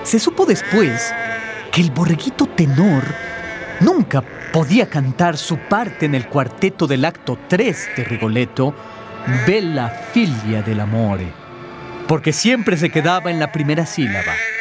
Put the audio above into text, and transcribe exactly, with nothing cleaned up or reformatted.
Se supo después que el borreguito tenor nunca podía cantar su parte en el cuarteto del acto tres de Rigoletto, Bella figlia dell'amore, porque siempre se quedaba en la primera sílaba.